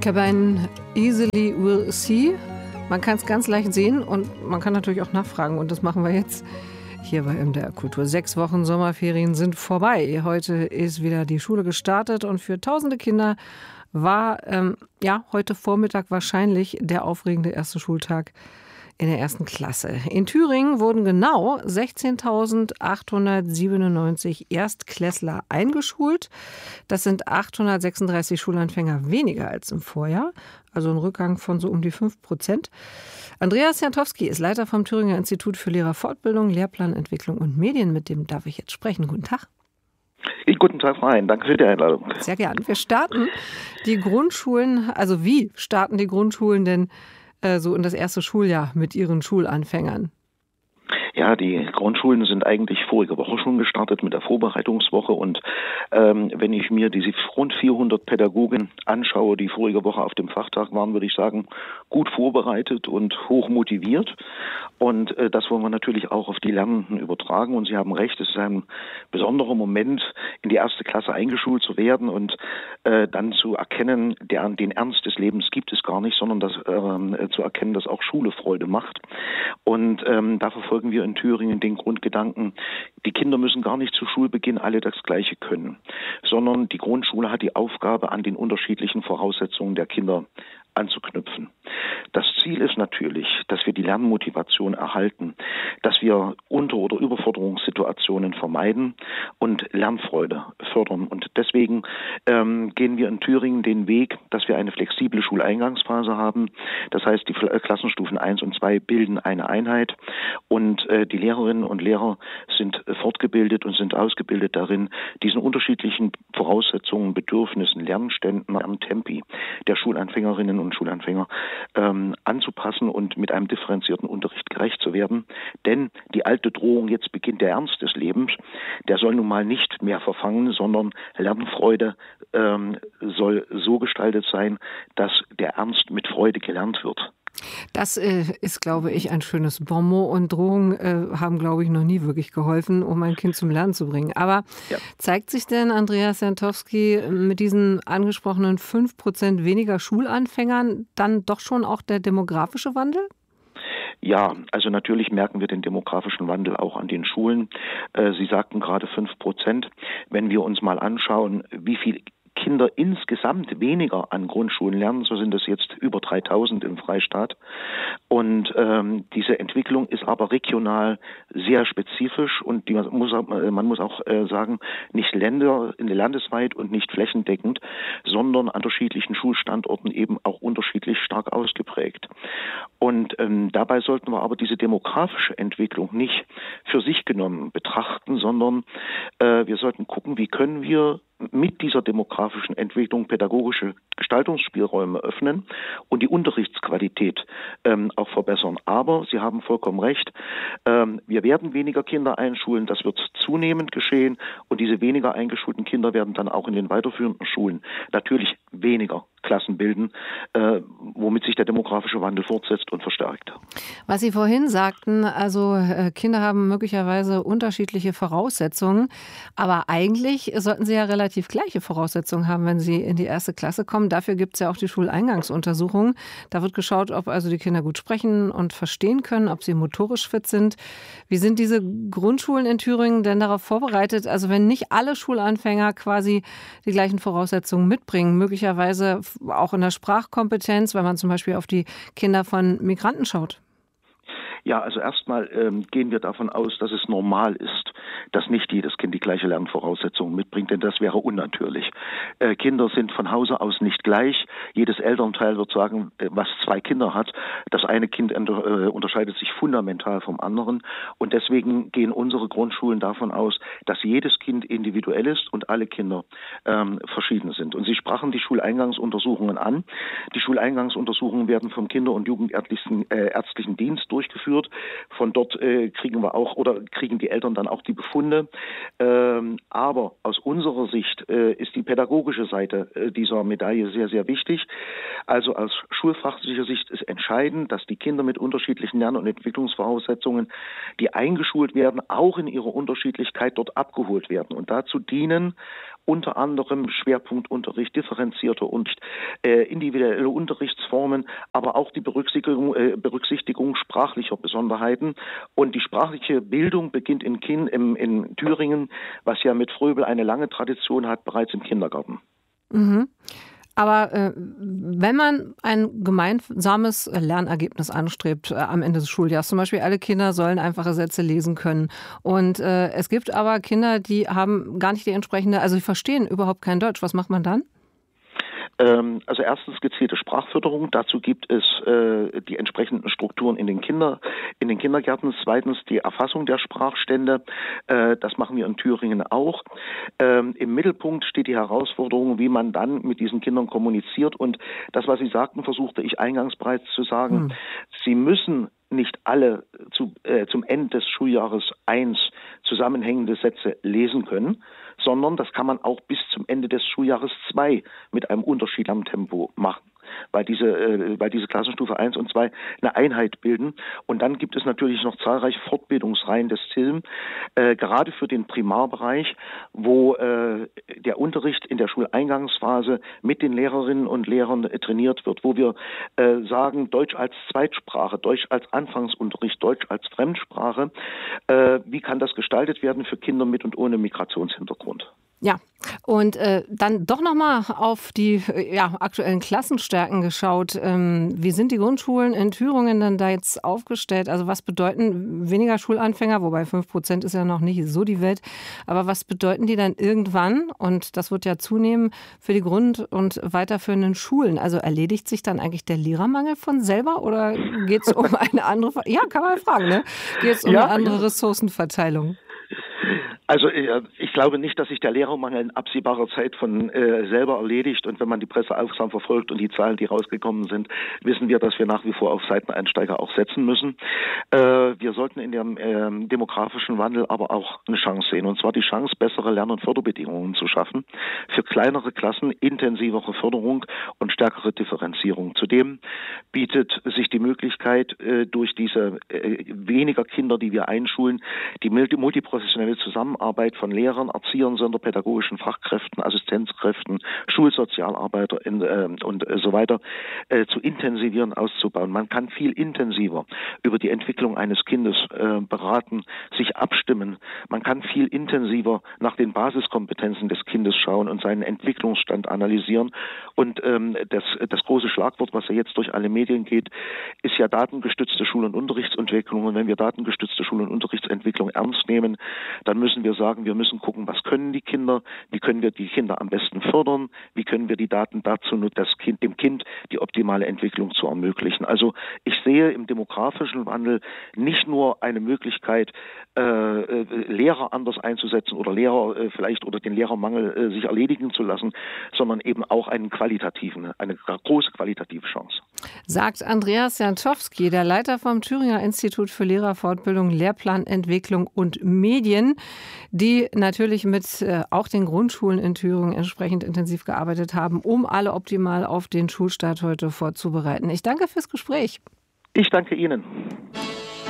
Cabane easily will see. Man kann es ganz leicht sehen und man kann natürlich auch nachfragen. Und das machen wir jetzt hier bei MDR Kultur. 6 Wochen Sommerferien sind vorbei. Heute ist wieder die Schule gestartet und für tausende Kinder war heute Vormittag wahrscheinlich der aufregende erste Schultag in der ersten Klasse. In Thüringen wurden genau 16.897 Erstklässler eingeschult. Das sind 836 Schulanfänger weniger als im Vorjahr, also ein Rückgang von so um die 5%. Andreas Jantowski ist Leiter vom Thüringer Institut für Lehrerfortbildung, Lehrplanentwicklung und Medien. Mit dem darf ich jetzt sprechen. Guten Tag. Guten Tag, Frau Hein. Danke für die Einladung. Sehr gern. Wir starten die Grundschulen, also wie starten die Grundschulen denn so in das erste Schuljahr mit ihren Schulanfängern? Ja, die Grundschulen sind eigentlich vorige Woche schon gestartet mit der Vorbereitungswoche und wenn ich mir diese rund 400 Pädagogen anschaue, die vorige Woche auf dem Fachtag waren, würde ich sagen, gut vorbereitet und hoch motiviert. Und das wollen wir natürlich auch auf die Lernenden übertragen. Und Sie haben recht, es ist ein besonderer Moment, in die erste Klasse eingeschult zu werden und dann zu erkennen, den Ernst des Lebens gibt es gar nicht, sondern zu erkennen, dass auch Schule Freude macht. Und da verfolgen wir in Thüringen den Grundgedanken, die Kinder müssen gar nicht zu Schulbeginn alle das Gleiche können, sondern die Grundschule hat die Aufgabe, an den unterschiedlichen Voraussetzungen der Kinder anzuknüpfen. Das Ziel ist natürlich, dass wir die Lernmotivation erhalten, dass wir Unter- oder Überforderungssituationen vermeiden und Lernfreude fördern. Und deswegen gehen wir in Thüringen den Weg, dass wir eine flexible Schuleingangsphase haben. Das heißt, die Klassenstufen 1 und 2 bilden eine Einheit und die Lehrerinnen und Lehrer sind fortgebildet und sind ausgebildet darin, diesen unterschiedlichen Voraussetzungen, Bedürfnissen, Lernständen, Lerntempi der Schulanfängerinnen und Schulanfänger anzupassen und mit einem differenzierten Unterricht gerecht zu werden. Denn die alte Drohung, jetzt beginnt der Ernst des Lebens, der soll nun mal nicht mehr verfangen, sondern Lernfreude soll so gestaltet sein, dass der Ernst mit Freude gelernt wird. Das ist, glaube ich, ein schönes Bonmot und Drohungen haben, glaube ich, noch nie wirklich geholfen, um ein Kind zum Lernen zu bringen. Aber zeigt sich denn, Andreas Jantowski, mit diesen angesprochenen 5% weniger Schulanfängern dann doch schon auch der demografische Wandel? Ja, also natürlich merken wir den demografischen Wandel auch an den Schulen. Sie sagten gerade 5%. Wenn wir uns mal anschauen, wie viel Kinder insgesamt weniger an Grundschulen lernen, so sind es jetzt über 3000 im Freistaat. Und diese Entwicklung ist aber regional sehr spezifisch und man muss auch sagen, nicht landesweit und nicht flächendeckend, sondern an unterschiedlichen Schulstandorten eben auch unterschiedlich stark ausgeprägt. Und dabei sollten wir aber diese demografische Entwicklung nicht für sich genommen betrachten, sondern wir sollten gucken, wie können wir mit dieser demografischen Entwicklung pädagogische Gestaltungsspielräume öffnen und die Unterrichtsqualität auch verbessern. Aber Sie haben vollkommen recht, wir werden weniger Kinder einschulen, das wird zunehmend geschehen und diese weniger eingeschulten Kinder werden dann auch in den weiterführenden Schulen natürlich weniger Klassen bilden, womit sich der demografische Wandel fortsetzt und verstärkt. Was Sie vorhin sagten, also Kinder haben möglicherweise unterschiedliche Voraussetzungen, aber eigentlich sollten sie ja relativ gleiche Voraussetzungen haben, wenn sie in die erste Klasse kommen. Dafür gibt es ja auch die Schuleingangsuntersuchung. Da wird geschaut, ob also die Kinder gut sprechen und verstehen können, ob sie motorisch fit sind. Wie sind diese Grundschulen in Thüringen denn darauf vorbereitet? Also wenn nicht alle Schulanfänger quasi die gleichen Voraussetzungen mitbringen, möglicherweise auch in der Sprachkompetenz, wenn man zum Beispiel auf die Kinder von Migranten schaut? Ja, also erstmal gehen wir davon aus, dass es normal ist, dass nicht jedes Kind die gleiche Lernvoraussetzungen mitbringt, denn das wäre unnatürlich. Kinder sind von Hause aus nicht gleich. Jedes Elternteil wird sagen, was 2 Kinder hat. Das eine Kind unterscheidet sich fundamental vom anderen. Und deswegen gehen unsere Grundschulen davon aus, dass jedes Kind individuell ist und alle Kinder verschieden sind. Und Sie sprachen die Schuleingangsuntersuchungen an. Die Schuleingangsuntersuchungen werden vom Kinder- und Jugendärztlichen Dienst durchgeführt. Von dort kriegen die Eltern dann auch die Befunde. Aber aus unserer Sicht ist die pädagogische Seite dieser Medaille sehr, sehr wichtig. Also aus schulfachlicher Sicht ist entscheidend, dass die Kinder mit unterschiedlichen Lern- und Entwicklungsvoraussetzungen, die eingeschult werden, auch in ihrer Unterschiedlichkeit dort abgeholt werden und dazu dienen, unter anderem Schwerpunktunterricht, differenzierter Unterricht, individuelle Unterrichtsformen, aber auch die Berücksichtigung sprachlicher Besonderheiten. Und die sprachliche Bildung beginnt in Thüringen, was ja mit Fröbel eine lange Tradition hat, bereits im Kindergarten. Mhm. Aber wenn man ein gemeinsames Lernergebnis anstrebt am Ende des Schuljahres, zum Beispiel alle Kinder sollen einfache Sätze lesen können und es gibt aber Kinder, die haben gar nicht die entsprechende, also die verstehen überhaupt kein Deutsch. Was macht man dann? Also erstens gezielte Sprachförderung. Dazu gibt es die entsprechenden Strukturen in den Kindergärten. Zweitens die Erfassung der Sprachstände. Das machen wir in Thüringen auch. Im Mittelpunkt steht die Herausforderung, wie man dann mit diesen Kindern kommuniziert. Und das, was Sie sagten, versuchte ich eingangs bereits zu sagen. Sie müssen nicht alle zum Ende des Schuljahres 1 zusammenhängende Sätze lesen können, sondern das kann man auch bis zum Ende des Schuljahres 2 mit einem Unterschied am Tempo machen, weil diese Klassenstufe 1 und 2 eine Einheit bilden. Und dann gibt es natürlich noch zahlreiche Fortbildungsreihen des TILM, gerade für den Primarbereich, wo der Unterricht in der Schuleingangsphase mit den Lehrerinnen und Lehrern trainiert wird, wo wir sagen, Deutsch als Zweitsprache, Deutsch als Anfangsunterricht, Deutsch als Fremdsprache. Wie kann das gestaltet werden für Kinder mit und ohne Migrationshintergrund? Ja, und dann doch nochmal auf die aktuellen Klassenstärken geschaut. Wie sind die Grundschulen in Thüringen denn da jetzt aufgestellt? Also was bedeuten weniger Schulanfänger, wobei 5% ist ja noch nicht so die Welt, aber was bedeuten die dann irgendwann, und das wird ja zunehmen, für die Grund- und weiterführenden Schulen? Also erledigt sich dann eigentlich der Lehrermangel von selber oder geht es um eine andere, ja, kann man fragen, ne? Geht es um eine andere Ressourcenverteilung? Also ich glaube nicht, dass sich der Lehrermangel in absehbarer Zeit von selber erledigt. Und wenn man die Presse aufmerksam verfolgt und die Zahlen, die rausgekommen sind, wissen wir, dass wir nach wie vor auf Seiteneinsteiger auch setzen müssen. Wir sollten in dem demografischen Wandel aber auch eine Chance sehen. Und zwar die Chance, bessere Lern- und Förderbedingungen zu schaffen. Für kleinere Klassen intensivere Förderung und stärkere Differenzierung. Zudem bietet sich die Möglichkeit, durch diese weniger Kinder, die wir einschulen, die multiprofessionelle Zusammenarbeit von Lehrern, Erziehern, sonderpädagogischen Fachkräften, Assistenzkräften, Schulsozialarbeiter und so weiter zu intensivieren, auszubauen. Man kann viel intensiver über die Entwicklung eines Kindes beraten, sich abstimmen. Man kann viel intensiver nach den Basiskompetenzen des Kindes schauen und seinen Entwicklungsstand analysieren. Und das große Schlagwort, was ja jetzt durch alle Medien geht, ist ja datengestützte Schul- und Unterrichtsentwicklung. Und wenn wir datengestützte Schul- und Unterrichtsentwicklung ernst nehmen, dann müssen wir sagen, wir müssen gucken, was können die Kinder, wie können wir die Kinder am besten fördern, wie können wir die Daten dazu nutzen, dem Kind die optimale Entwicklung zu ermöglichen. Also ich sehe im demografischen Wandel nicht nur eine Möglichkeit, Lehrer anders einzusetzen oder Lehrer vielleicht oder den Lehrermangel sich erledigen zu lassen, sondern eben auch eine große qualitative Chance. Sagt Andreas Janczowski, der Leiter vom Thüringer Institut für Lehrerfortbildung, Lehrplanentwicklung und Medien, die natürlich mit auch den Grundschulen in Thüringen entsprechend intensiv gearbeitet haben, um alle optimal auf den Schulstart heute vorzubereiten. Ich danke fürs Gespräch. Ich danke Ihnen.